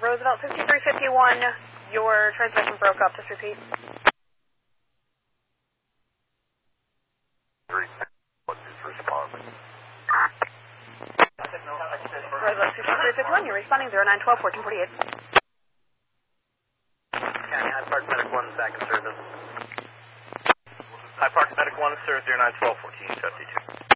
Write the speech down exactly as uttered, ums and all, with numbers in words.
Roosevelt sixty-three fifty-one, your transmission broke up. Just repeat. What is responding? Roosevelt sixty-three fifty-one, you're responding zero nine one two one four four eight. County High Park Medic one, back in service. High Park Medic one, sir, zero nine one two one four five two.